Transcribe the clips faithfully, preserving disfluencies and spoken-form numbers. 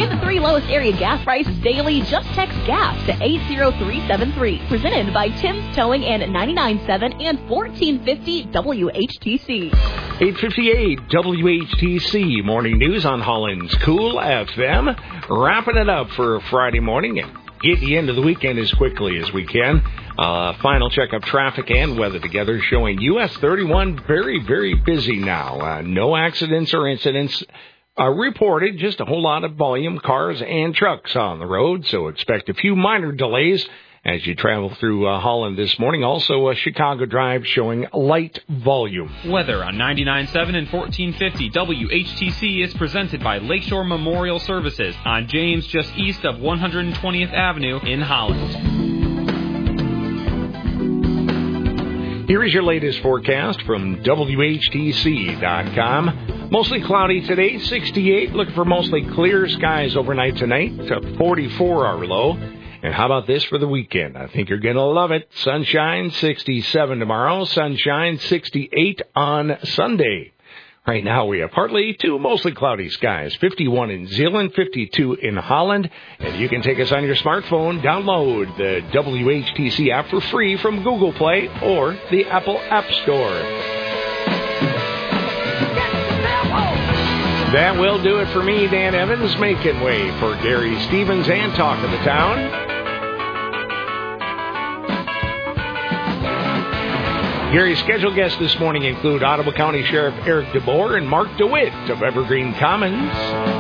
Get the three lowest area gas prices daily. Just text GAS to eight zero three seven three. Presented by Tim's Towing and ninety-nine point seven and fourteen fifty W H T C. eight fifty-eight W H T C. Morning news on Holland's Cool F M. Wrapping it up for Friday morning and get the end of the weekend as quickly as we can. Uh, final check of traffic and weather together showing U S thirty-one very, very busy now. Uh, no accidents or incidents uh, reported, just a whole lot of volume, cars and trucks on the road, so expect a few minor delays as you travel through uh, Holland this morning. Also, uh, Chicago Drive showing light volume. Weather on ninety-nine point seven and fourteen fifty W H T C is presented by Lakeshore Memorial Services on James, just east of one hundred twentieth Avenue in Holland. Here is your latest forecast from W H T C dot com. Mostly cloudy today, sixty-eight. Looking for mostly clear skies overnight tonight. To forty-four our low. And how about this for the weekend? I think you're going to love it. Sunshine, sixty-seven tomorrow. Sunshine, sixty-eight on Sunday. Right now we have partly to mostly cloudy skies. fifty-one in Zeeland, fifty-two in Holland. And you can take us on your smartphone. Download the W H T C app for free from Google Play or the Apple App Store. That will do it for me, Dan Evans, making way for Gary Stevens and Talk of the Town. Gary's scheduled guests this morning include Ottawa County Sheriff Eric DeBoer and Mark DeWitt of Evergreen Commons.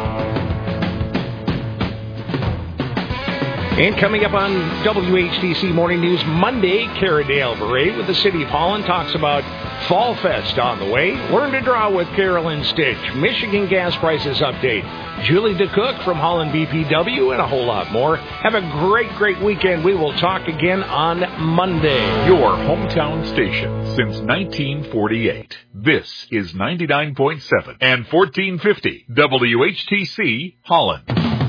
And coming up on W H T C Morning News Monday, Cara Dale Beret with the City of Holland talks about Fall Fest on the way. Learn to draw with Carolyn Stitch. Michigan gas prices update. Julie DeCook from Holland B P W and a whole lot more. Have a great, great weekend. We will talk again on Monday. Your hometown station since nineteen forty-eight. This is ninety-nine point seven and fourteen fifty W H T C Holland.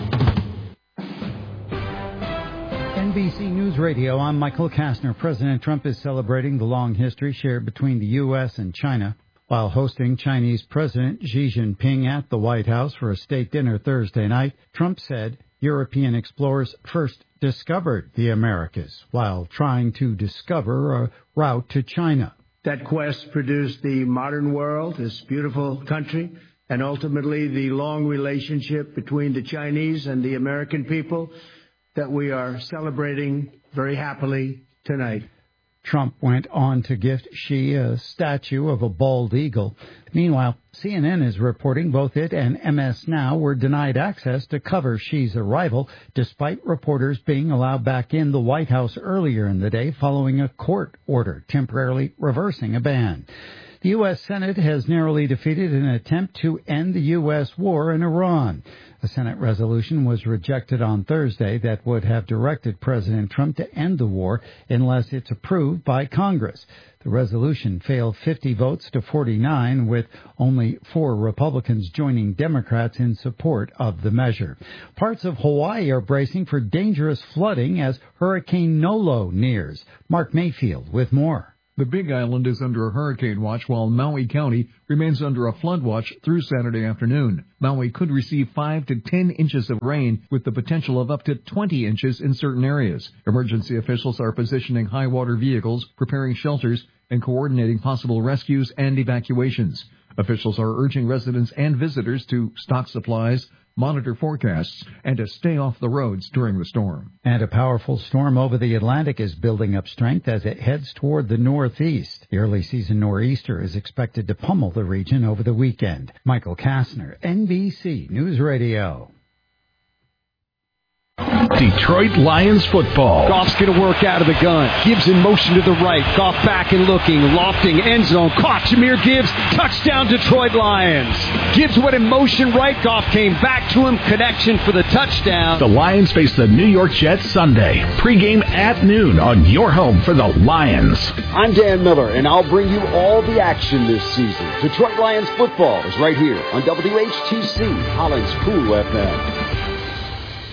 N B C News Radio, I'm Michael Kastner. President Trump is celebrating the long history shared between the U S and China while hosting Chinese President Xi Jinping at the White House for a state dinner Thursday night. Trump said European explorers first discovered the Americas while trying to discover a route to China. That quest produced the modern world, this beautiful country, and ultimately the long relationship between the Chinese and the American people that we are celebrating very happily tonight. Trump went on to gift Xi a statue of a bald eagle. Meanwhile, C N N is reporting both it and M S Now were denied access to cover Xi's arrival, despite reporters being allowed back in the White House earlier in the day following a court order temporarily reversing a ban. The U S Senate has narrowly defeated an attempt to end the U S war in Iran. A Senate resolution was rejected on Thursday that would have directed President Trump to end the war unless it's approved by Congress. The resolution failed fifty votes to forty-nine, with only four Republicans joining Democrats in support of the measure. Parts of Hawaii are bracing for dangerous flooding as Hurricane Nolo nears. Mark Mayfield with more. The Big Island is under a hurricane watch while Maui County remains under a flood watch through Saturday afternoon. Maui could receive five to ten inches of rain with the potential of up to twenty inches in certain areas. Emergency officials are positioning high water vehicles, preparing shelters, and coordinating possible rescues and evacuations. Officials are urging residents and visitors to stock supplies, monitor forecasts, and to stay off the roads during the storm. And a powerful storm over the Atlantic is building up strength as it heads toward the northeast. The early season nor'easter is expected to pummel the region over the weekend. Michael Kastner, N B C News Radio. Detroit Lions football. Goff's going to work out of the gun. Gibbs in motion to the right. Goff back and looking. Lofting. End zone. Caught. Jahmyr Gibbs. Touchdown Detroit Lions. Gibbs went in motion right. Goff came back to him. Connection for the touchdown. The Lions face the New York Jets Sunday. Pre-game at noon on your home for the Lions. I'm Dan Miller, and I'll bring you all the action this season. Detroit Lions football is right here on W H T C, Holland's Cool F M.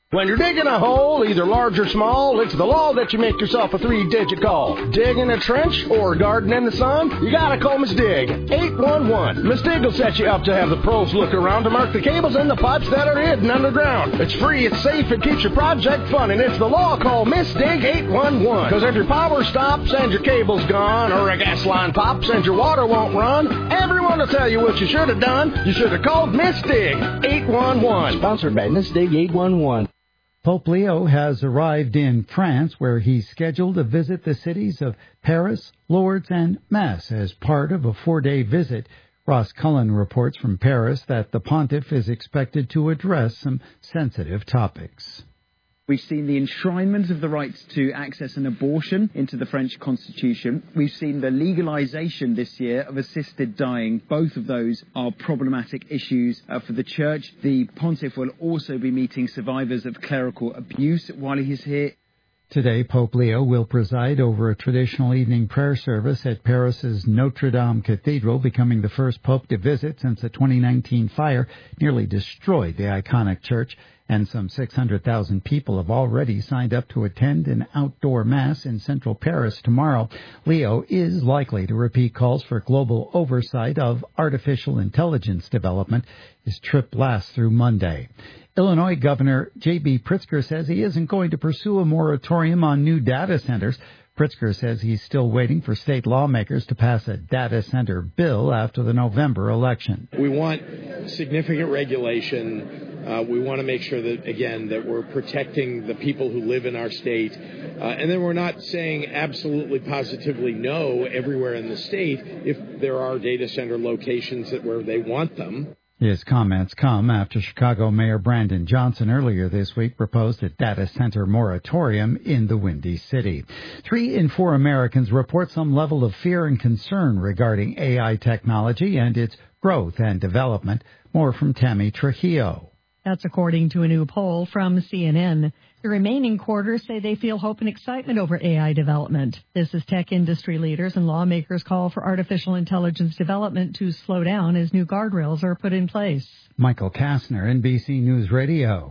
When you're digging a hole, either large or small, it's the law that you make yourself a three-digit call. Digging a trench or a garden in the sun? You gotta call Miss Dig. eight one one. Miss Dig will set you up to have the pros look around to mark the cables and the pipes that are hidden underground. It's free, it's safe, it keeps your project fun, and it's the law. Call Miss Dig eight one one. Because if your power stops and your cable's gone, or a gas line pops and your water won't run, everyone will tell you what you should have done. You should have called Miss Dig eight one one. Sponsored by Miss Dig eight one one. Pope Leo has arrived in France, where he's scheduled to visit the cities of Paris, Lourdes, and Metz as part of a four-day visit. Ross Cullen reports from Paris that the pontiff is expected to address some sensitive topics. We've seen the enshrinement of the right to access an abortion into the French constitution. We've seen the legalization this year of assisted dying. Both of those are problematic issues uh, for the church. The pontiff will also be meeting survivors of clerical abuse while he's here. Today, Pope Leo will preside over a traditional evening prayer service at Paris's Notre Dame Cathedral, becoming the first pope to visit since the twenty nineteen fire nearly destroyed the iconic church. And some six hundred thousand people have already signed up to attend an outdoor mass in central Paris tomorrow. Leo is likely to repeat calls for global oversight of artificial intelligence development. His trip lasts through Monday. Illinois Governor J B Pritzker says he isn't going to pursue a moratorium on new data centers. Pritzker says he's still waiting for state lawmakers to pass a data center bill after the November election. We want significant regulation. Uh, we want to make sure that, again, that we're protecting the people who live in our state. Uh, and then we're not saying absolutely positively no everywhere in the state if there are data center locations that where they want them. His comments come after Chicago Mayor Brandon Johnson earlier this week proposed a data center moratorium in the Windy City. Three in four Americans report some level of fear and concern regarding A I technology and its growth and development. More from Tammy Trujillo. That's according to a new poll from C N N. The remaining quarters say they feel hope and excitement over A I development. This is tech industry leaders and lawmakers call for artificial intelligence development to slow down as new guardrails are put in place. Michael Kastner, N B C News Radio.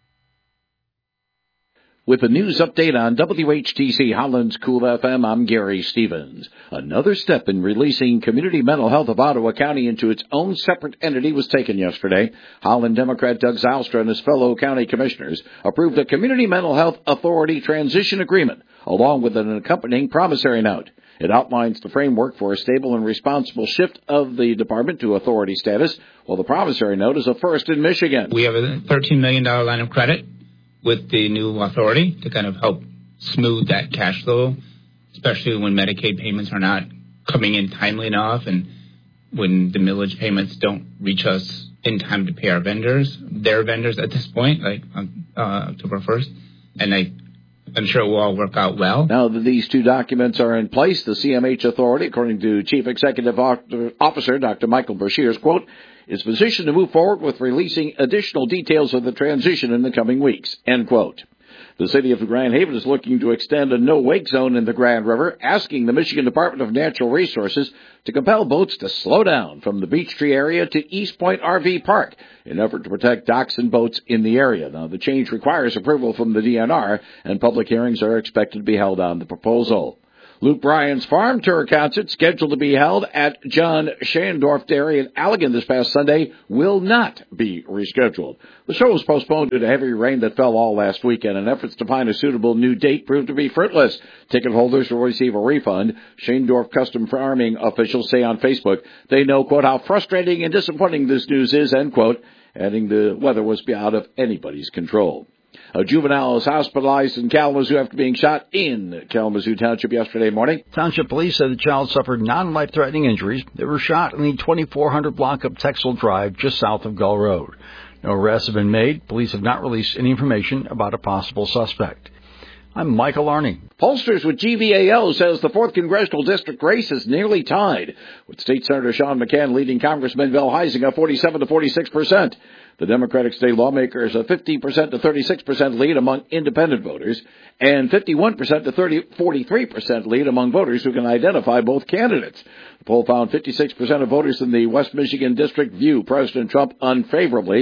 With a news update on W H T C Holland's Cool F M, I'm Gary Stevens. Another step in releasing Community Mental Health of Ottawa County into its own separate entity was taken yesterday. Holland Democrat Doug Zylstra and his fellow county commissioners approved a Community Mental Health Authority transition agreement, along with an accompanying promissory note. It outlines the framework for a stable and responsible shift of the department to authority status, while the promissory note is a first in Michigan. We have a thirteen million dollars line of credit with the new authority to kind of help smooth that cash flow, especially when Medicaid payments are not coming in timely enough and when the millage payments don't reach us in time to pay our vendors, their vendors at this point, like on uh, October first. And I, I'm sure it will all work out well. Now that these two documents are in place, the C M H authority, according to Chief Executive Officer Doctor Michael Brashears, quote, is positioned to move forward with releasing additional details of the transition in the coming weeks, end quote. The city of Grand Haven is looking to extend a no-wake zone in the Grand River, asking the Michigan Department of Natural Resources to compel boats to slow down from the Beech Tree area to East Point R V Park in an effort to protect docks and boats in the area. Now, the change requires approval from the D N R, and public hearings are expected to be held on the proposal. Luke Bryan's Farm Tour concert, scheduled to be held at John Schandorf Dairy in Allegan this past Sunday, will not be rescheduled. The show was postponed due to heavy rain that fell all last weekend, and efforts to find a suitable new date proved to be fruitless. Ticket holders will receive a refund. Schandorf Custom Farming officials say on Facebook they know, quote, how frustrating and disappointing this news is, end quote, adding the weather was out of anybody's control. A juvenile is hospitalized in Kalamazoo after being shot in Kalamazoo Township yesterday morning. Township police said the child suffered non-life-threatening injuries that were shot in the twenty-four hundred block of Texel Drive just south of Gull Road. No arrests have been made. Police have not released any information about a possible suspect. I'm Michael Arning. Pollsters with G V A L says the fourth Congressional District race is nearly tied, with State Senator Sean McCann leading Congressman Vel Huizenga forty-seven to forty-six percent. The Democratic state lawmaker is a fifteen percent to thirty-six percent lead among independent voters and fifty-one percent to forty-three percent lead among voters who can identify both candidates. The poll found fifty-six percent of voters in the West Michigan district view President Trump unfavorably.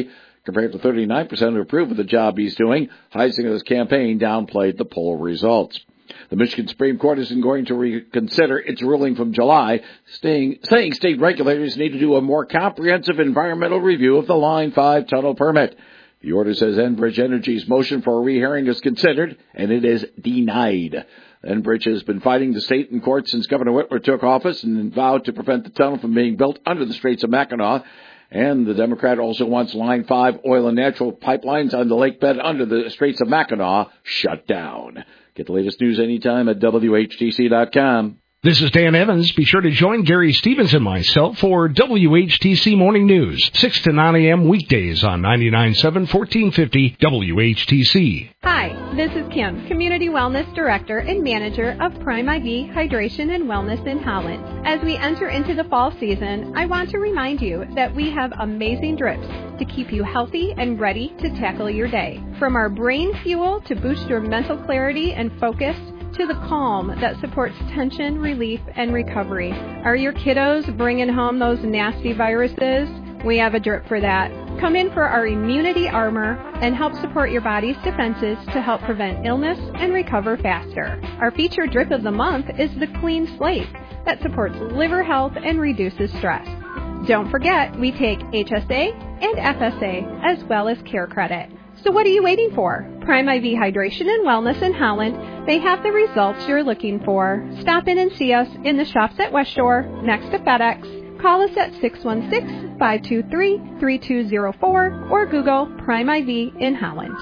compared to thirty-nine percent who approve of the job he's doing. Heisinger's campaign downplayed the poll results. The Michigan Supreme Court isn't going to reconsider its ruling from July, saying, saying state regulators need to do a more comprehensive environmental review of the Line five tunnel permit. The order says Enbridge Energy's motion for a rehearing is considered, and it is denied. Enbridge has been fighting the state in court since Governor Whitmer took office and vowed to prevent the tunnel from being built under the Straits of Mackinac. And the Democrat also wants Line five oil and natural pipelines on the lake bed under the Straits of Mackinac shut down. Get the latest news anytime at W H T C dot com. This is Dan Evans. Be sure to join Gary Stevens and myself for W H T C Morning News, six to nine a.m. weekdays on ninety-nine point seven, fourteen fifty W H T C. Hi, this is Kim, Community Wellness Director and Manager of Prime I V Hydration and Wellness in Holland. As we enter into the fall season, I want to remind you that we have amazing drips to keep you healthy and ready to tackle your day. From our brain fuel to boost your mental clarity and focus, to the calm that supports tension, relief, and recovery. Are your kiddos bringing home those nasty viruses? We have a drip for that. Come in for our immunity armor and help support your body's defenses to help prevent illness and recover faster. Our featured drip of the month is the Clean Slate that supports liver health and reduces stress. Don't forget, we take H S A and F S A as well as Care Credit. So what are you waiting for? Prime I V Hydration and Wellness in Holland. They have the results you're looking for. Stop in and see us in the shops at West Shore, next to FedEx. Call us at six one six, five two three, three two zero four or Google Prime I V in Holland.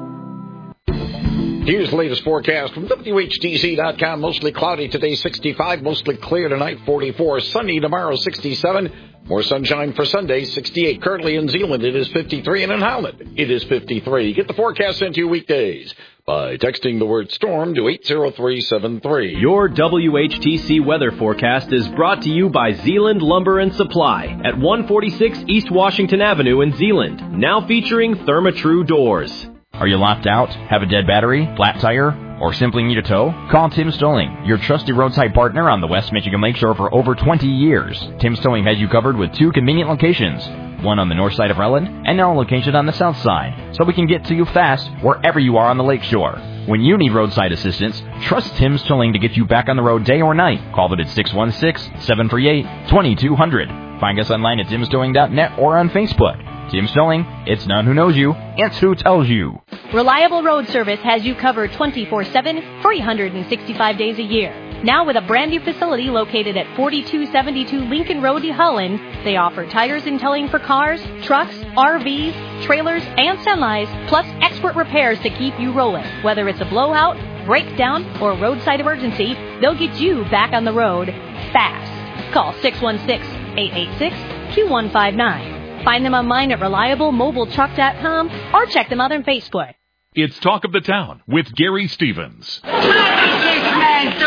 Here's the latest forecast from W H T C dot com. Mostly cloudy today, sixty-five. Mostly clear tonight, forty-four. Sunny tomorrow, sixty-seven. More sunshine for Sunday, sixty-eight. Currently in Zeeland, it is fifty-three. And in Holland, it is fifty-three. Get the forecast sent to you weekdays by texting the word storm to eight zero three seven three. Your W H T C weather forecast is brought to you by Zeeland Lumber and Supply at one forty-six East Washington Avenue in Zeeland. Now featuring Therma-Tru doors. Are you locked out, have a dead battery, flat tire, or simply need a tow? Call Tim Stolling, your trusted roadside partner on the West Michigan Lakeshore for over twenty years. Tim Stolling has you covered with two convenient locations, one on the north side of Relland and now a location on the south side, so we can get to you fast wherever you are on the lakeshore. When you need roadside assistance, trust Tim Stolling to get you back on the road day or night. Call them at six one six, seven three eight, two two zero zero. Find us online at tim stolling dot net or on Facebook. Tim Stolling, it's not who knows you, it's who tells you. Reliable Road Service has you covered twenty-four seven, three hundred sixty-five days a year. Now with a brand new facility located at forty-two seventy-two Lincoln Road, Holland, they offer tires and towing for cars, trucks, R Vs, trailers, and semis, plus expert repairs to keep you rolling. Whether it's a blowout, breakdown, or roadside emergency, they'll get you back on the road fast. Call six one six, eight eight six, two one five nine. Find them online at reliable mobile truck dot com or check them out on Facebook. It's Talk of the Town with Gary Stevens. What is this man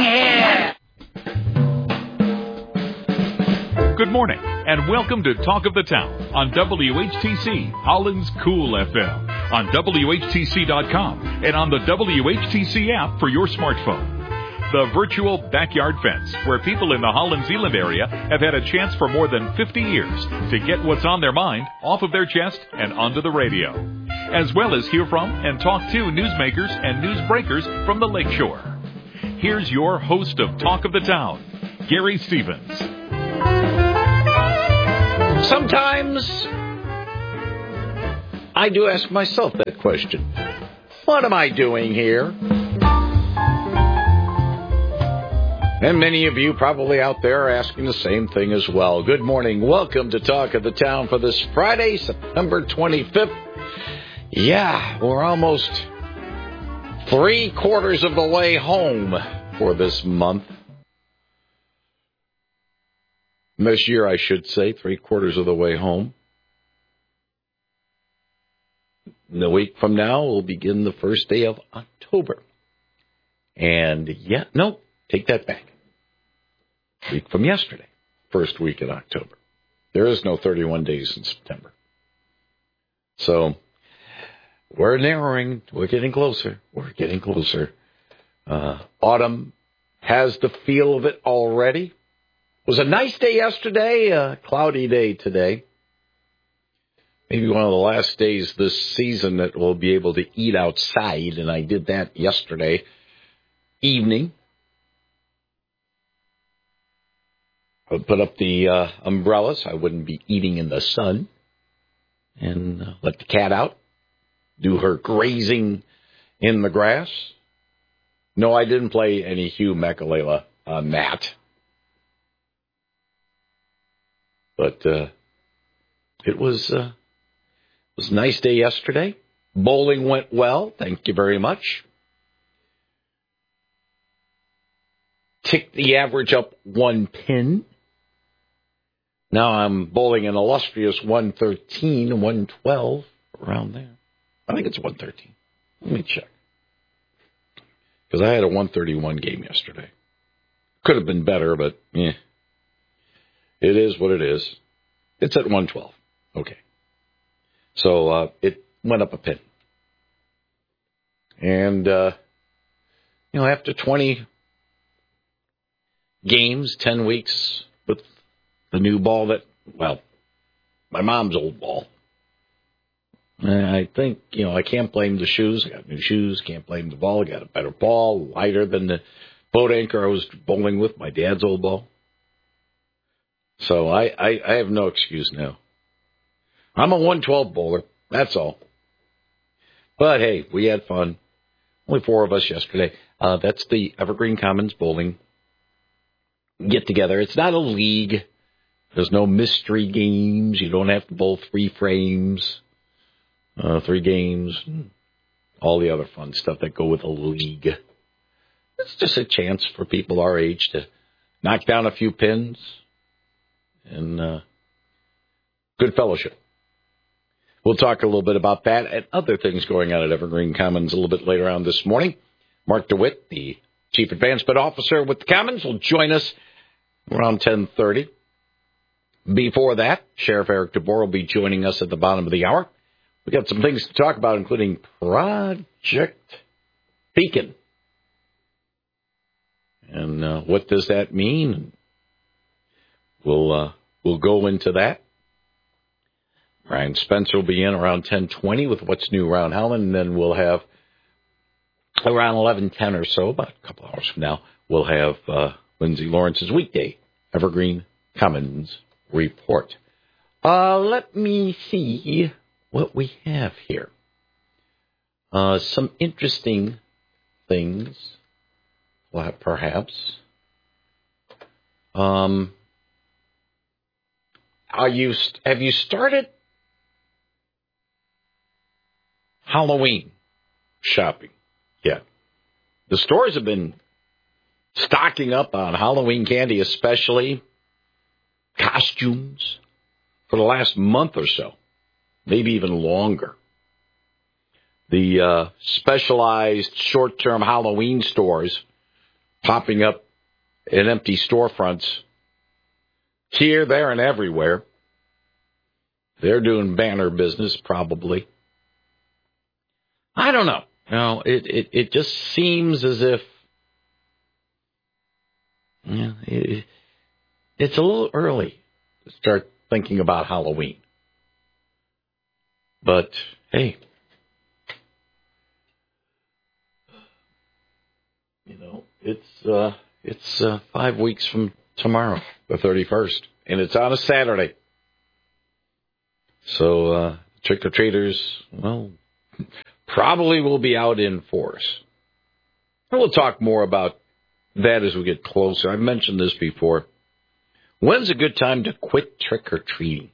doing here? Good morning, and welcome to Talk of the Town on W H T C, Holland's Cool F M, on W H T C dot com, and on the W H T C app for your smartphone. The virtual backyard fence, where people in the Holland-Zeeland area have had a chance for more than fifty years to get what's on their mind off of their chest and onto the radio, as well as hear from and talk to newsmakers and newsbreakers from the lakeshore. Here's your host of Talk of the Town, Gary Stevens. Sometimes I do ask myself that question. What am I doing here? And many of you probably out there are asking the same thing as well. Good morning. Welcome to Talk of the Town for this Friday, September twenty-fifth. Yeah, we're almost three quarters of the way home for this month. This year, I should say, three quarters of the way home. In a week from now, we'll begin the first day of October. And yeah, no, take that back. Week from yesterday, first week in October. There is no thirty-one days in September. So we're narrowing. We're getting closer. We're getting closer. Uh, autumn has the feel of it already. It was a nice day yesterday, a cloudy day today. maybe one of the last days this season that we'll be able to eat outside, and I did that yesterday evening. I would put up the uh, umbrellas. I wouldn't be eating in the sun, and uh, let the cat out, do her grazing in the grass. No, I didn't play any Hugh Mekalela on that. But uh, it was uh, it was a nice day yesterday. Bowling went well. Thank you very much. Ticked the average up one pin. Now I'm bowling an illustrious one thirteen, one twelve, around there. I think it's one thirteen. Let me check. Because I had a one thirty-one game yesterday. Could have been better, but yeah. It is what it is. It's at one twelve. Okay. So uh, it went up a pin. And, uh, you know, after twenty games, ten weeks with the new ball that, well, my mom's old ball. I think, you know, I can't blame the shoes. I got new shoes. Can't blame the ball. I got a better ball, lighter than the boat anchor I was bowling with, my dad's old ball. So I, I, I have no excuse now. I'm a one twelve bowler. That's all. But, hey, we had fun. Only four of us yesterday. Uh, that's the Evergreen Commons Bowling get-together. It's not a league. There's no mystery games. You don't have to bowl three frames. Uh, three games, all the other fun stuff that go with a league. It's just a chance for people our age to knock down a few pins and uh, good fellowship. We'll talk a little bit about that and other things going on at Evergreen Commons a little bit later on this morning. Mark DeWitt, the Chief Advancement Officer with the Commons, will join us around ten thirty. Before that, Sheriff Eric DeBoer will be joining us at the bottom of the hour. We got some things to talk about, including Project Beacon. And uh, what does that mean? We'll uh, we'll go into that. Ryan Spencer will be in around ten twenty with What's New Around Howland, and then we'll have around eleven ten or so, about a couple hours from now, we'll have uh, Lindsay Lawrence's weekday Evergreen Commons report. Uh, let me see what we have here. Uh, some interesting things, perhaps. Um, are you? Have you started Halloween shopping? Yeah. The stores have been stocking up on Halloween candy, especially costumes, for the last month or so. Maybe even longer. The uh, specialized short-term Halloween stores popping up in empty storefronts here, there, and everywhere. They're doing banner business, probably. I don't know. No, it, it, it just seems as if yeah, it, it's a little early to start thinking about Halloween. But, hey, you know, it's uh, it's uh, five weeks from tomorrow, the thirty-first, and it's on a Saturday. So uh, trick-or-treaters, well, probably will be out in force. And we'll talk more about that as we get closer. I've mentioned this before. When's a good time to quit trick-or-treating?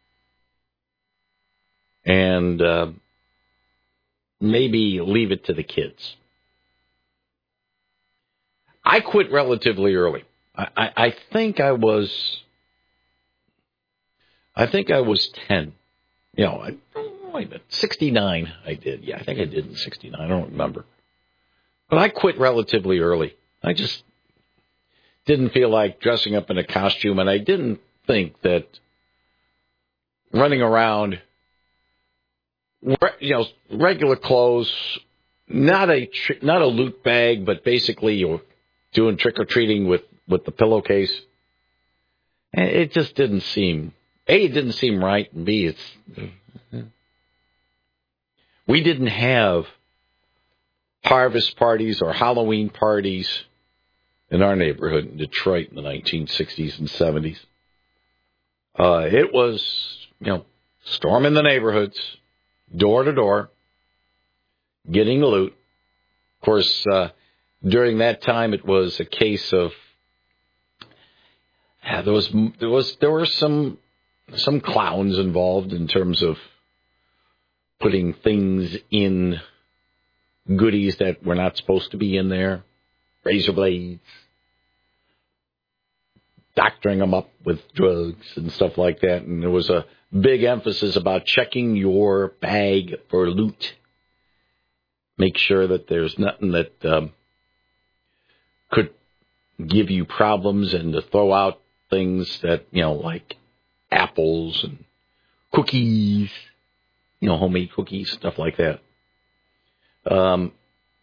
And uh, maybe leave it to the kids. I quit relatively early. I, I, I think I was, I think I was ten. You know, I, wait a minute, sixty-nine I did. Yeah, I think I did in sixty-nine. I don't remember. But I quit relatively early. I just didn't feel like dressing up in a costume, and I didn't think that running around, you know, regular clothes, not a not a loot bag, but basically you're doing trick or treating with, with the pillowcase. It just didn't seem A, it didn't seem right, and B, it's We didn't have harvest parties or Halloween parties in our neighborhood in Detroit in the nineteen sixties and seventies. Uh, it was, you know, storming the neighborhoods, door to door, getting loot. Of course, uh, during that time, it was a case of yeah, there was there was there were some some clowns involved in terms of putting things in goodies that were not supposed to be in there, razor blades, doctoring them up with drugs and stuff like that. And there was a big emphasis about checking your bag for loot. Make sure that there's nothing that um, could give you problems, and to throw out things that, you know, like apples and cookies, you know, homemade cookies, stuff like that. Um,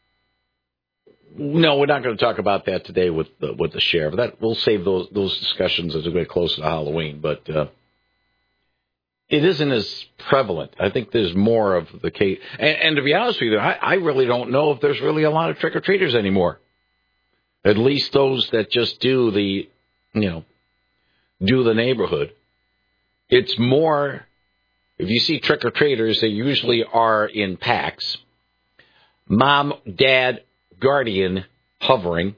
no, we're not going to talk about that today with the, with the sheriff. That we'll save those those discussions as we get closer to Halloween. But uh, it isn't as prevalent. I think there's more of the case. And, and to be honest with you, I, I really don't know if there's really a lot of trick or treaters anymore. At least those that just do the, you know, do the neighborhood. It's more. If you see trick or treaters, they usually are in packs. Mom, dad, guardian hovering.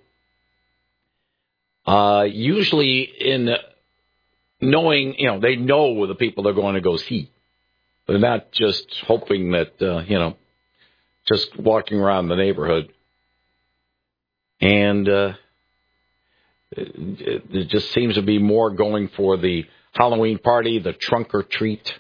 Uh, usually in knowing, you know, they know the people they're going to go see. They're not just hoping that, uh, you know, just walking around the neighborhood. And uh, it, it just seems to be more going for the Halloween party, the trunk or treat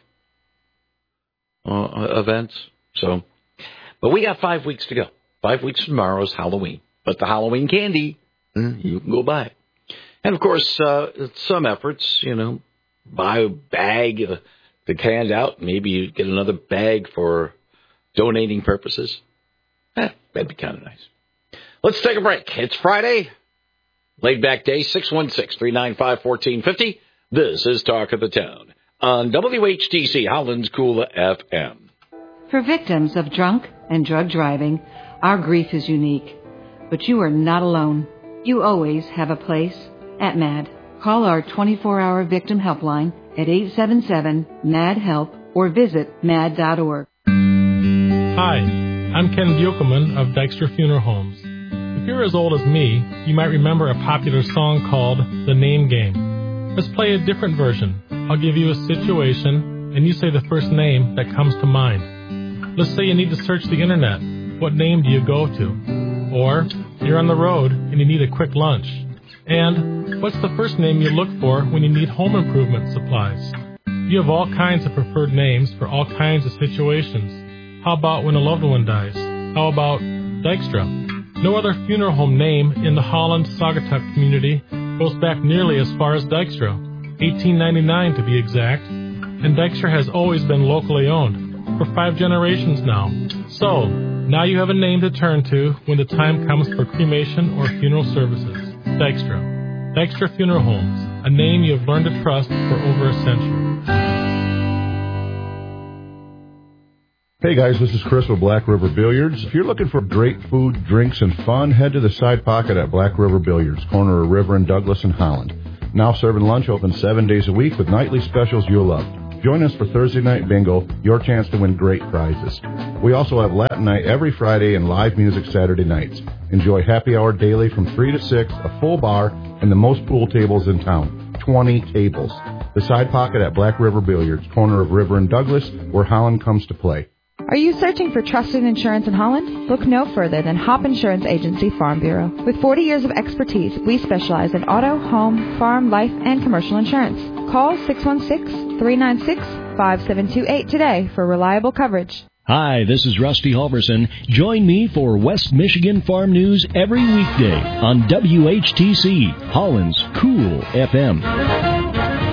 uh, events. So, but we got five weeks to go. Five weeks from tomorrow is Halloween. But the Halloween candy, you can go buy it. And, of course, uh, some efforts, you know, buy a bag uh, to hand out. Maybe you get another bag for donating purposes. Eh, that'd be kind of nice. Let's take a break. It's Friday. Laid back day, six one six, three nine five, one four five zero. This is Talk of the Town on W H T C, Holland's Cool F M. For victims of drunk and drug driving, our grief is unique. But you are not alone. You always have a place at MAD. Call our twenty-four hour victim helpline at eight seven seven, M A D, HELP or visit mad dot org. Hi, I'm Ken Buchelman of Dykstra Funeral Homes. If you're as old as me, you might remember a popular song called The Name Game. Let's play a different version. I'll give you a situation, and you say the first name that comes to mind. Let's say you need to search the internet. What name do you go to? Or you're on the road and you need a quick lunch. And what's the first name you look for when you need home improvement supplies? You have all kinds of preferred names for all kinds of situations. How about when a loved one dies? How about Dykstra? No other funeral home name in the Holland-Saugatuck community goes back nearly as far as Dykstra, eighteen ninety-nine to be exact, and Dykstra has always been locally owned, for five generations now. So, now you have a name to turn to when the time comes for cremation or funeral services. Dykstra. Dykstra Funeral Homes, a name you have learned to trust for over a century. Hey guys, this is Chris with Black River Billiards. If you're looking for great food, drinks, and fun, head to the Side Pocket at Black River Billiards, corner of River and Douglas in Holland. Now serving lunch, open seven days a week with nightly specials you'll love. Join us for Thursday Night Bingo, your chance to win great prizes. We also have Latin Night every Friday and live music Saturday nights. Enjoy happy hour daily from three to six, a full bar, and the most pool tables in town. twenty tables. The Side Pocket at Black River Billiards, corner of River and Douglas, where Holland comes to play. Are you searching for trusted insurance in Holland? Look no further than Hop Insurance Agency Farm Bureau. With forty years of expertise, we specialize in auto, home, farm, life, and commercial insurance. Call six one six, three nine six, five seven two eight today for reliable coverage. Hi, this is Rusty Halverson. Join me for West Michigan Farm News every weekday on W H T C, Holland's Cool F M.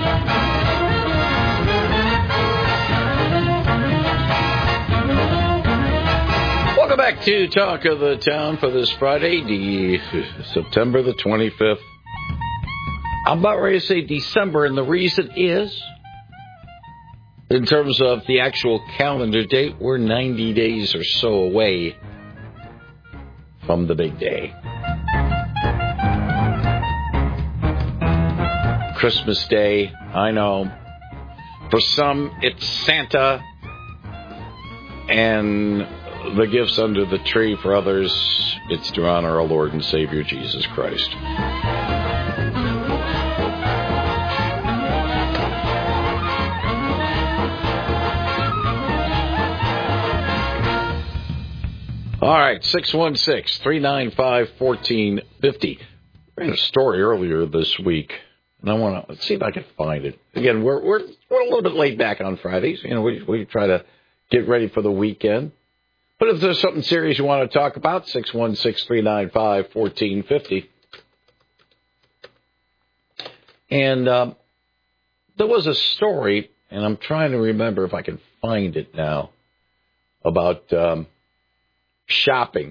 Back to Talk of the Town for this Friday, the September the twenty-fifth. I'm about ready to say December, and the reason is In terms of the actual calendar date, we're ninety days or so away from the big day. Christmas Day, I know. For some, it's Santa and the gifts under the tree. For others, it's to honor our Lord and Savior Jesus Christ. All right, six one six, three nine five, one four five zero. I read a story earlier this week, and I want to let's see if I can find it. Again, we're we're we're a little bit laid back on Fridays. You know, we we try to get ready for the weekend. But if there's something serious you want to talk about, six one six, three nine five, one four five zero. And um, there was a story, and I'm trying to remember if I can find it now, about um, shopping.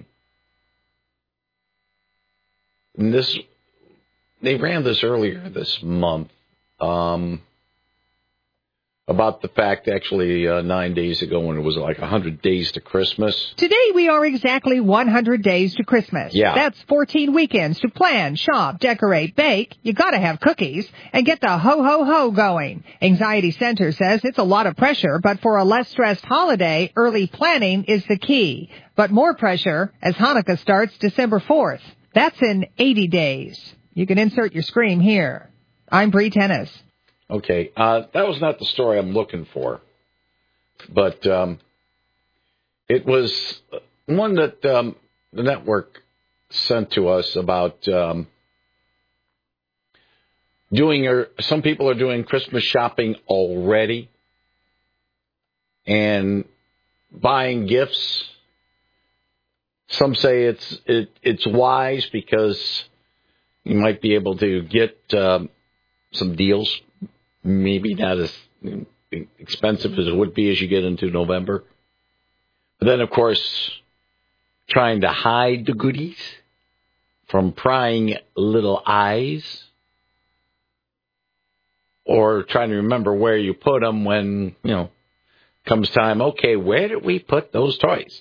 And this, they ran this earlier this month. Um, about the fact, actually, uh, nine days ago when it was like one hundred days to Christmas. Today we are exactly one hundred days to Christmas. Yeah. That's fourteen weekends to plan, shop, decorate, bake. You gotta have cookies and get the ho-ho-ho going. Anxiety Center says it's a lot of pressure, but for a less stressed holiday, early planning is the key. But more pressure as Hanukkah starts December fourth. That's in eighty days. You can insert your scream here. I'm Bree Tennis. Okay, uh, that was not the story I'm looking for, but um, it was one that um, the network sent to us about um, doing, or some people are doing Christmas shopping already and buying gifts. Some say it's it, it's wise because you might be able to get um, some deals. Maybe not as expensive as it would be as you get into November. But then, of course, trying to hide the goodies from prying little eyes, or trying to remember where you put them when, you know, comes time, okay, where did we put those toys?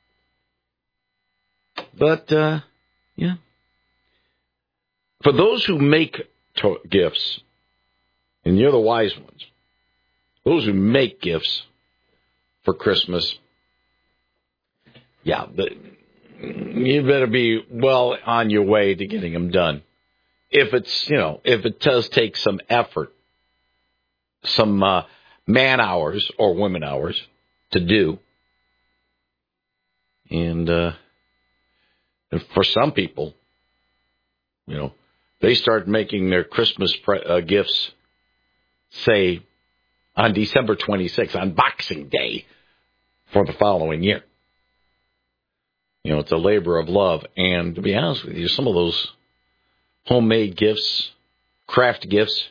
But, uh, yeah. For those who make to- gifts, and you're the wise ones, those who make gifts for Christmas, yeah, but you better be well on your way to getting them done. If it's, you know, if it does take some effort, some uh, man hours or women hours to do, and, uh, and for some people, you know, they start making their Christmas pre- uh, gifts, say, on December twenty-sixth, on Boxing Day for the following year. You know, it's a labor of love. And to be honest with you, some of those homemade gifts, craft gifts,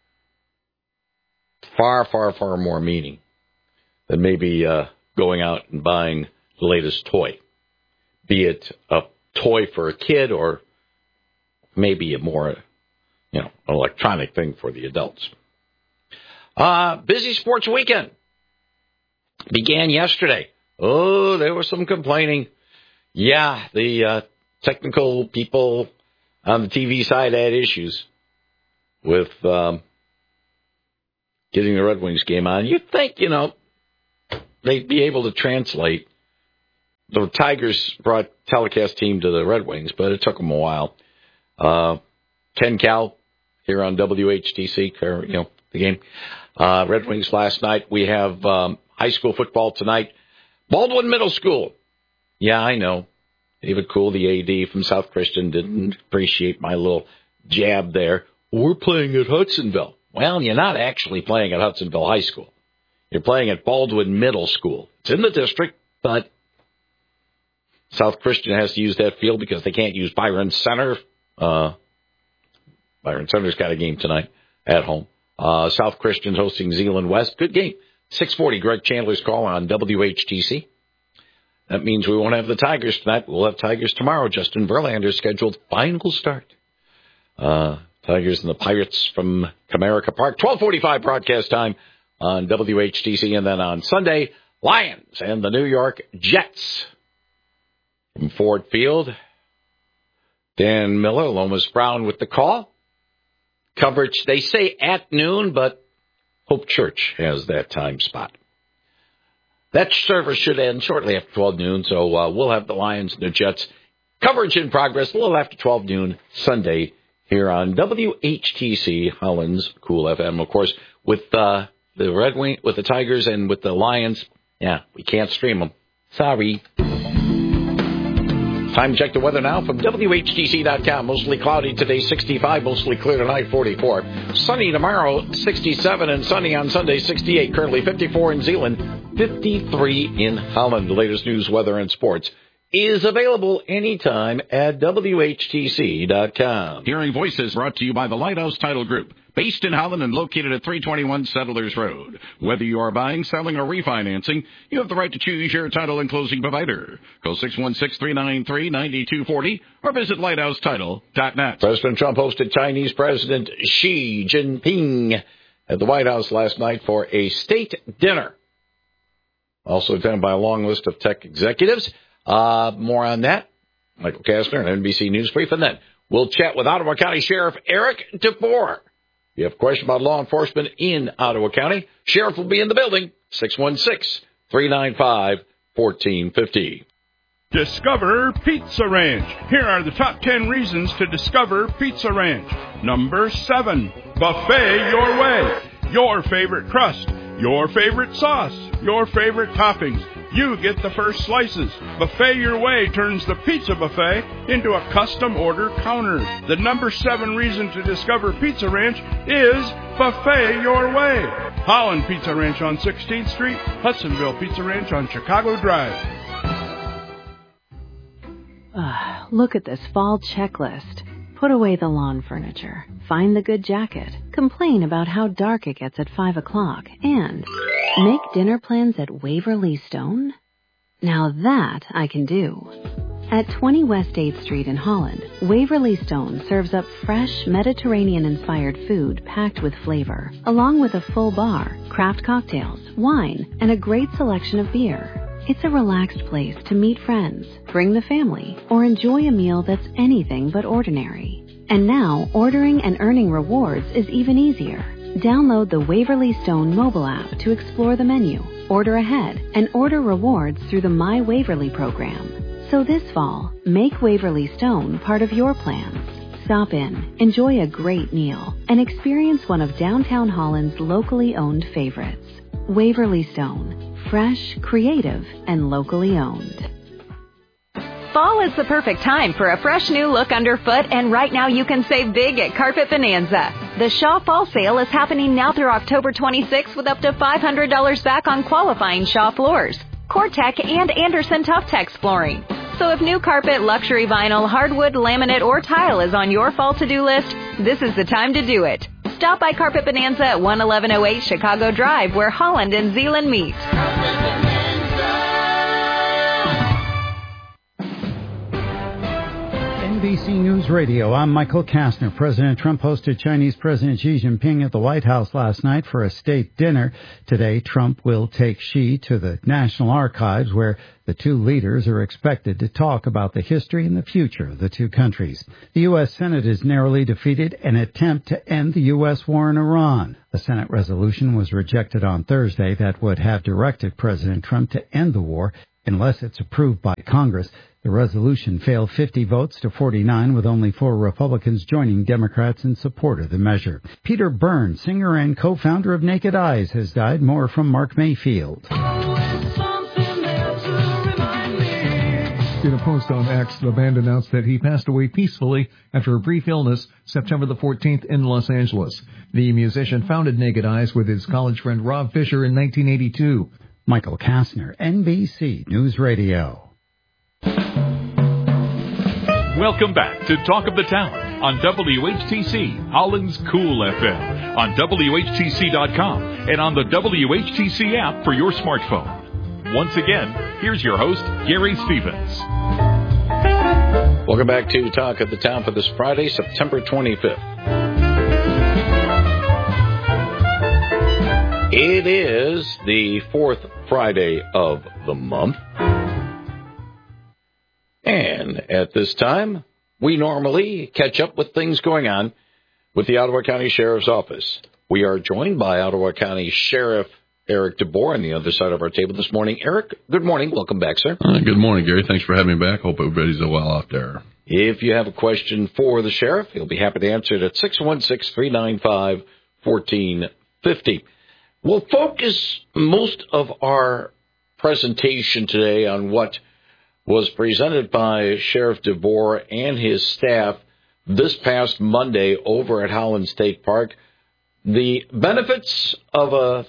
far, far, far more meaning than maybe uh, going out and buying the latest toy, be it a toy for a kid or maybe a more, you know, electronic thing for the adults. Uh, busy sports weekend began yesterday. Oh, there was some complaining. Yeah, the uh, technical people on the T V side had issues with um, getting the Red Wings game on. You'd think, you know, they'd be able to translate. The Tigers brought telecast team to the Red Wings, but it took them a while. Uh, Ken Cal here on W H T C, you know, the game. Uh, Red Wings last night. We have um, high school football tonight. Baldwin Middle School. Yeah, I know. David Cool, the A D from South Christian, didn't appreciate my little jab there. We're playing at Hudsonville. Well, you're not actually playing at Hudsonville High School. You're playing at Baldwin Middle School. It's in the district, but South Christian has to use that field because they can't use Byron Center. Uh, Byron Center's got a game tonight at home. Uh, South Christian hosting Zeeland West. Good game. six forty, Greg Chandler's call on W H T C. That means we won't have the Tigers tonight. We'll have Tigers tomorrow. Justin Verlander's scheduled final start. Uh, Tigers and the Pirates from Comerica Park. twelve forty-five broadcast time. on W H T C. And then on Sunday, Lions and the New York Jets. From Ford Field, Dan Miller, Lomas Brown with the call. Coverage, they say at noon, but Hope Church has that time spot. That service should end shortly after twelve noon, so uh, we'll have the Lions and the Jets coverage in progress a little after twelve noon Sunday here on W H T C, Holland's Cool F M. Of course, with uh, the Red Wing, with the Tigers and with the Lions, yeah, we can't stream them. Sorry. Time to check the weather now from W H T C dot com. Mostly cloudy today, sixty-five. Mostly clear tonight, forty-four. Sunny tomorrow, sixty-seven. And sunny on Sunday, sixty-eight. Currently fifty-four in Zeeland, fifty-three in Holland. The latest news, weather, and sports is available anytime at W H T C dot com. Hearing Voices brought to you by the Lighthouse Title Group. Based in Holland and located at three twenty-one Settlers Road. Whether you are buying, selling, or refinancing, you have the right to choose your title and closing provider. Call six one six, three nine three, nine two four zero or visit lighthouse title dot net. President Trump hosted Chinese President Xi Jinping at the White House last night for a state dinner. Also attended by a long list of tech executives. Uh, more on that. Michael Kastner, an N B C News Brief. And then we'll chat with Ottawa County Sheriff Eric DeBoer. If you have a question about law enforcement in Ottawa County, Sheriff will be in the building, six one six, three nine five, one four five zero. Discover Pizza Ranch. Here are the top ten reasons to discover Pizza Ranch. Number seven, buffet your way. Your favorite crust, your favorite sauce, your favorite toppings. You get the first slices. Buffet Your Way turns the pizza buffet into a custom order counter. The number seven reason to discover Pizza Ranch is Buffet Your Way. Holland Pizza Ranch on sixteenth Street, Hudsonville Pizza Ranch on Chicago Drive. Uh, look at this fall checklist. Put away the lawn furniture. Find the good jacket. Complain about how dark it gets at five o'clock. And make dinner plans at Waverly Stone? Now that I can do. At twenty West eighth Street in Holland, Waverly Stone serves up fresh, Mediterranean-inspired food packed with flavor, along with a full bar, craft cocktails, wine, and a great selection of beer. It's a relaxed place to meet friends, bring the family, or enjoy a meal that's anything but ordinary. And now, ordering and earning rewards is even easier. Download the Waverly Stone mobile app to explore the menu, order ahead, and order rewards through the My Waverly program. So this fall, make Waverly Stone part of your plans. Stop in, enjoy a great meal, and experience one of downtown Holland's locally owned favorites. Waverly Stone. Fresh, creative, and locally owned. Fall is the perfect time for a fresh new look underfoot, and right now you can save big at Carpet Bonanza. The Shaw Fall Sale is happening now through October twenty-sixth with up to five hundred dollars back on qualifying Shaw floors, Core-Tech, and Anderson Tough-Tex flooring. So if new carpet, luxury vinyl, hardwood, laminate, or tile is on your fall to-do list, this is the time to do it. Stop by Carpet Bonanza at one eleven oh eight Chicago Drive, where Holland and Zeeland meet. N B C News Radio, I'm Michael Kastner. President Trump hosted Chinese President Xi Jinping at the White House last night for a state dinner. Today, Trump will take Xi to the National Archives, where the two leaders are expected to talk about the history and the future of the two countries. The U S. Senate has narrowly defeated an attempt to end the U S war in Iran. A Senate resolution was rejected on Thursday that would have directed President Trump to end the war unless it's approved by Congress. The resolution failed fifty votes to forty-nine, with only four Republicans joining Democrats in support of the measure. Peter Byrne, singer and co-founder of Naked Eyes, has died. More from Mark Mayfield. In a post on X, the band announced that he passed away peacefully after a brief illness September the fourteenth in Los Angeles. The musician founded Naked Eyes with his college friend Rob Fisher in nineteen eighty-two. Michael Kastner, N B C News Radio. Welcome back to Talk of the Town on W H T C, Holland's Cool F M, on W H T C dot com, and on the W H T C app for your smartphone. Once again, here's your host, Gary Stevens. Welcome back to Talk of the Town for this Friday, September twenty-fifth. It is the fourth Friday of the month. And at this time, we normally catch up with things going on with the Ottawa County Sheriff's Office. We are joined by Ottawa County Sheriff Eric DeBoer on the other side of our table this morning. Eric, good morning. Welcome back, sir. Uh, good morning, Gary. Thanks for having me back. Hope everybody's well out there. If you have a question for the sheriff, he'll be happy to answer it at six one six, three nine five, one four five zero. We'll focus most of our presentation today on what was presented by Sheriff DeBoer and his staff this past Monday over at Holland State Park. The benefits of a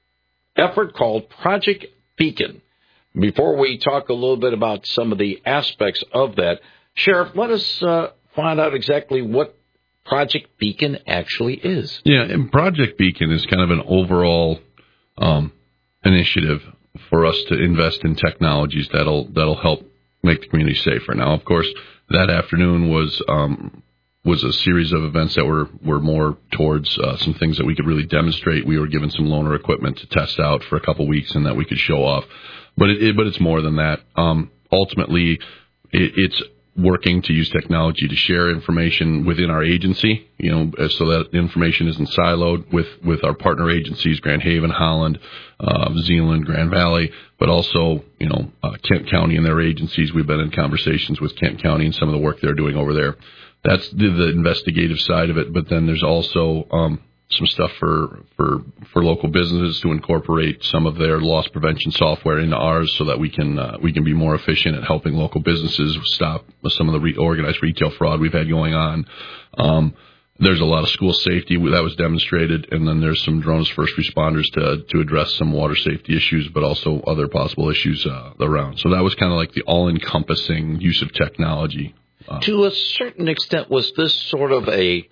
effort called Project Beacon. Before we talk a little bit about some of the aspects of that, Sheriff, let us uh, find out exactly what Project Beacon actually is. Yeah, and Project Beacon is kind of an overall um, initiative for us to invest in technologies that'll that'll help make the community safer. Now, of course, that afternoon was um, was a series of events that were, were more towards uh, some things that we could really demonstrate. We were given some loaner equipment to test out for a couple weeks and that we could show off. But it, it but it's more than that. Um, ultimately, it, it's working to use technology to share information within our agency, you know, so that information isn't siloed with, with our partner agencies, Grand Haven, Holland, uh, Zeeland, Grand Valley, but also, you know, uh, Kent County and their agencies. We've been in conversations with Kent County and some of the work they're doing over there. That's the, the investigative side of it, but then there's also um, some stuff for, for for local businesses to incorporate some of their loss prevention software into ours, so that we can uh, we can be more efficient at helping local businesses stop some of the re- organized retail fraud we've had going on. Um, there's a lot of school safety that was demonstrated, and then there's some drones first responders to to address some water safety issues, but also other possible issues uh, around. So that was kind of like the all-encompassing use of technology. Uh, to a certain extent, was this sort of a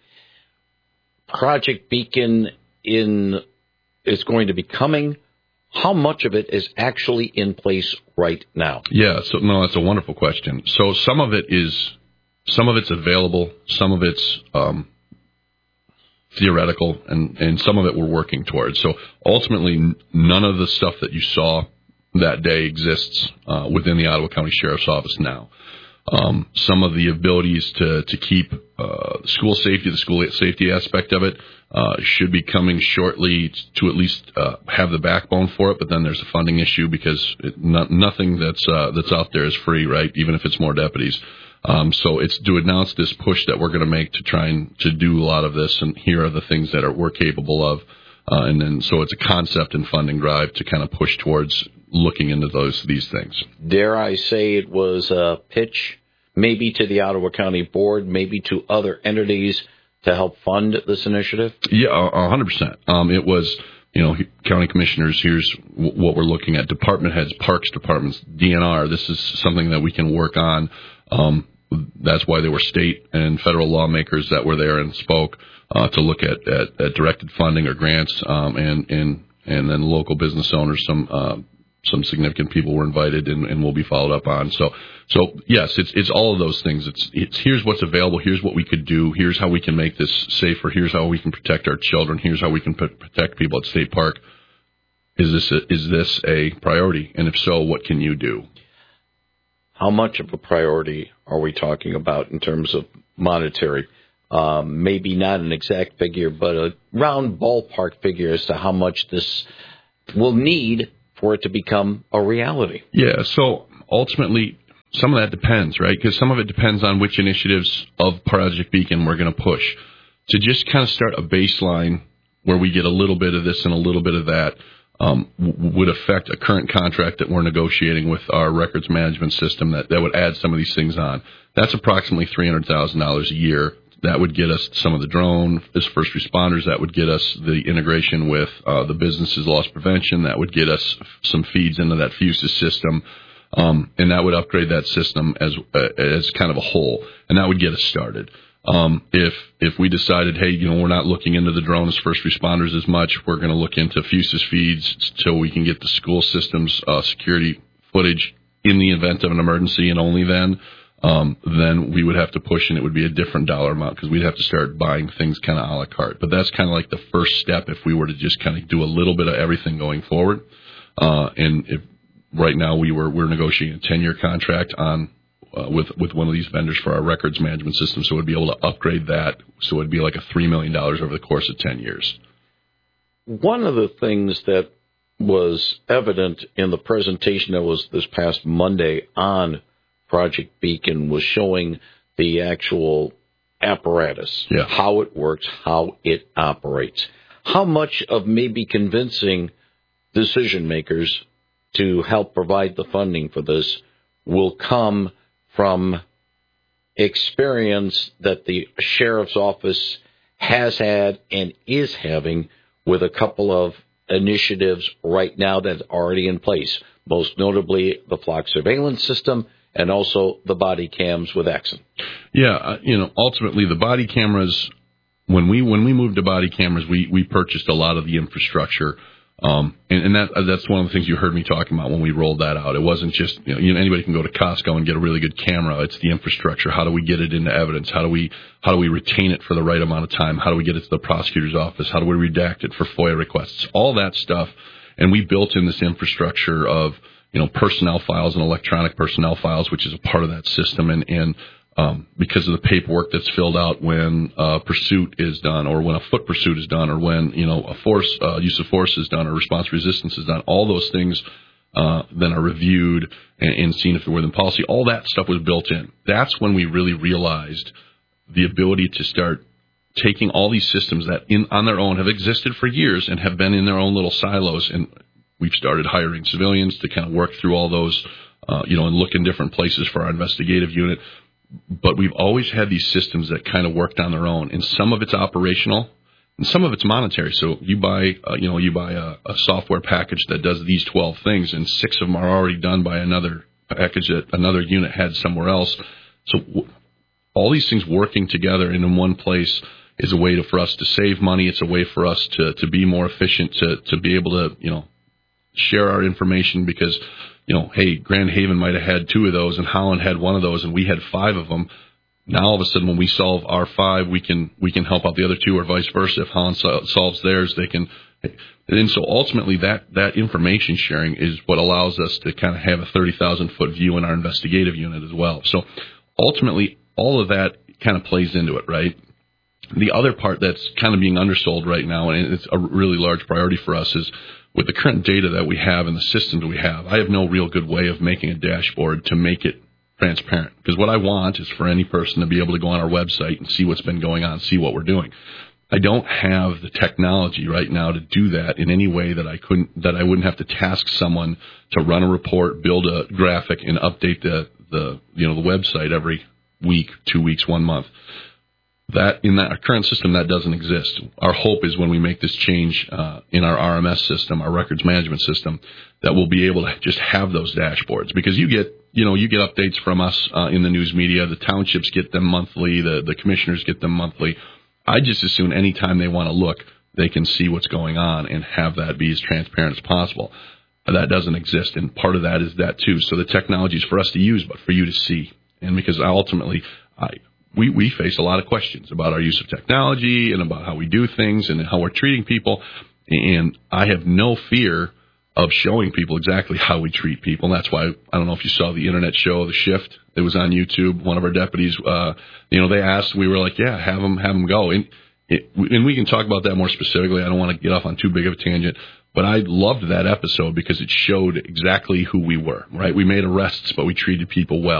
Project Beacon in is going to be coming? How much of it is actually in place right now? Yeah, so no, that's a wonderful question. So some of it is, some of it's available, some of it's um, theoretical, and, and some of it we're working towards. So ultimately, none of the stuff that you saw that day exists uh, within the Ottawa County Sheriff's Office now. Um, some of the abilities to, to keep uh, school safety, the school safety aspect of it, uh, should be coming shortly to at least uh, have the backbone for it. But then there's a funding issue, because it, not, nothing that's uh, that's out there is free, right? Even if it's more deputies. Um, so it's to announce this push that we're going to make to try and to do a lot of this, and here are the things that are, we're capable of. Uh, and then so it's a concept and funding drive to kind of push towards looking into those these things. Dare I say it was a pitch maybe to the Ottawa County Board, maybe to other entities to help fund this initiative? Yeah, one hundred percent. Um, it was, you know, county commissioners, here's w- what we're looking at. Department heads, parks departments, D N R, this is something that we can work on. Um, that's why there were state and federal lawmakers that were there and spoke uh, to look at, at, at directed funding or grants, um, and, and, and then local business owners, some uh, some significant people were invited and, and will be followed up on. So, so yes, it's it's all of those things. It's it's here's what's available. Here's what we could do. Here's how we can make this safer. Here's how we can protect our children. Here's how we can p- protect people at State Park. Is this a, is this a priority? And if so, what can you do? How much of a priority are we talking about in terms of monetary? Um, maybe not an exact figure, but a round ballpark figure as to how much this will need for it to become a reality. Yeah, so ultimately, some of that depends, right? Because some of it depends on which initiatives of Project Beacon we're going to push. To just kind of start a baseline where we get a little bit of this and a little bit of that um, w- would affect a current contract that we're negotiating with our records management system that, that would add some of these things on. That's approximately three hundred thousand dollars a year. That would get us some of the drone as first responders. That would get us the integration with uh, the business's loss prevention. That would get us some feeds into that Fusus system. Um, and that would upgrade that system as uh, as kind of a whole. And that would get us started. Um, if if we decided, hey, you know, we're not looking into the drone as first responders as much, we're going to look into Fusus feeds so we can get the school systems uh, security footage in the event of an emergency, and only then. um, then we would have to push and it would be a different dollar amount because we'd have to start buying things kind of a la carte. But that's kind of like the first step if we were to just kind of do a little bit of everything going forward. Uh, and if right now we were we're negotiating a ten-year contract on uh, with with one of these vendors for our records management system, so we'd be able to upgrade that. So it'd be like a three million dollars over the course of ten years. One of the things that was evident in the presentation that was this past Monday on Project Beacon was showing the actual apparatus, yeah. how it works, how it operates. How much of maybe convincing decision makers to help provide the funding for this will come from experience that the sheriff's office has had and is having with a couple of initiatives right now that's already in place, most notably the flock surveillance system and also the body cams with Axon. Yeah, uh, you know, ultimately the body cameras, when we when we moved to body cameras, we, we purchased a lot of the infrastructure. Um, and, and that that's one of the things you heard me talking about when we rolled that out. It wasn't just, you know, you know, anybody can go to Costco and get a really good camera. It's the infrastructure. How do we get it into evidence? How do we how do we retain it for the right amount of time? How do we get it to the prosecutor's office? How do we redact it for FOIA requests? All that stuff. And we built in this infrastructure of, you know, personnel files and electronic personnel files, which is a part of that system. And, and Um, because of the paperwork that's filled out when uh, pursuit is done, or when a foot pursuit is done, or when, you know, a force uh, use of force is done, or response resistance is done. All those things uh, then are reviewed and, and seen if they're within policy. All that stuff was built in. That's when we really realized the ability to start taking all these systems that in on their own have existed for years and have been in their own little silos, and we've started hiring civilians to kind of work through all those, uh, you know, and look in different places for our investigative unit. But we've always had these systems that kind of worked on their own, and some of it's operational, and some of it's monetary. So you buy, uh, you know, you buy a, a software package that does these twelve things, and six of them are already done by another package that another unit had somewhere else. So w- all these things working together and in one place is a way to, for us to save money. It's a way for us to to be more efficient, to to be able to, you know, share our information because, you know, hey, Grand Haven might have had two of those and Holland had one of those and we had five of them. Now all of a sudden when we solve our five, we can we can help out the other two, or vice versa. If Holland so- solves theirs, they can. And so ultimately that, that information sharing is what allows us to kind of have a thirty thousand foot view in our investigative unit as well. So ultimately all of that kind of plays into it, right? The other part that's kind of being undersold right now, and it's a really large priority for us, is with the current data that we have and the systems we have, I have no real good way of making a dashboard to make it transparent. Because what I want is for any person to be able to go on our website and see what's been going on, see what we're doing. I don't have the technology right now to do that in any way that I couldn't, that I wouldn't have to task someone to run a report, build a graphic, and update the, the you know the website every week, two weeks, one month. That in that our current system, that doesn't exist. Our hope is when we make this change uh, in our R M S system, our records management system, that we'll be able to just have those dashboards. Because you get, you know, you get updates from us uh, in the news media. The townships get them monthly. The the commissioners get them monthly. I just assume anytime they want to look, they can see what's going on and have that be as transparent as possible. That doesn't exist, and part of that is that too. So the technology is for us to use, but for you to see. And because I ultimately, I. We, we face a lot of questions about our use of technology and about how we do things and how we're treating people. And I have no fear of showing people exactly how we treat people. And that's why, I don't know if you saw the internet show, The Shift. It was on YouTube. One of our deputies, uh, you know, they asked, we were like, yeah, have them, have them go. And, it, and we can talk about that more specifically. I don't want to get off on too big of a tangent. But I loved that episode because it showed exactly who we were, right? We made arrests, but we treated people well.